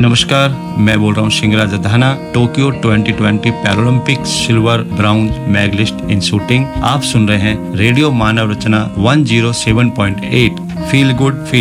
नमस्कार, मैं बोल रहा हूँ Singhraj Adhana, Tokyo 2020 Paralympic silver brown medallist इन शूटिंग। आप सुन रहे हैं रेडियो मानव रचना 107.8 फील गुड फील